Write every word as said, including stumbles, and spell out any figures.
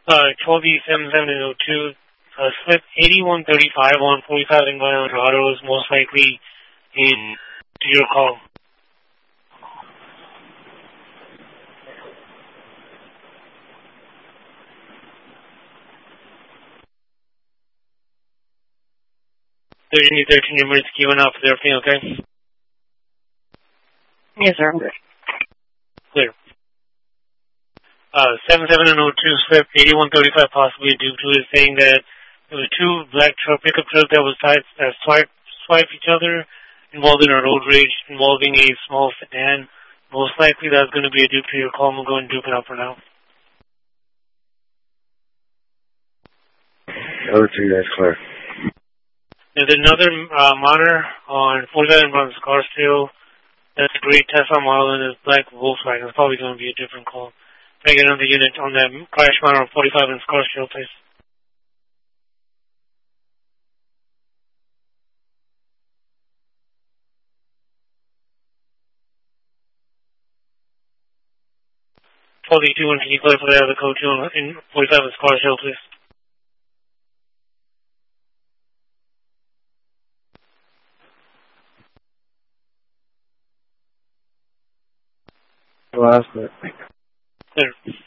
Uh, twelve E seventy-seven oh two, uh, slip eighty-one thirty-five on forty-five in Colorado is most likely in to your call. thirteen thirteen, your emergency key went off for everything, okay? Yes, sir. I'm good. Clear. Uh, seventy-seven oh two, slip eighty-one thirty-five, possibly due to it saying that there were two black truck pickup trucks that was tied, that swipe, swipe each other, involved in a road rage involving a small sedan. Most likely that's going to be a dupe to your call. I'm going to dupe it out for now. Over to you guys, clear. There's another uh, monitor on forty-five in front of Scarsdale. That's a great Tesla model and it's black Volkswagen. It's probably going to be a different call. Try to get another unit on that crash monitor on forty-five in Scarsdale, please. twelve E two, can you clarify the other code two in forty-five in Scarsdale, please? Last bit. Clear.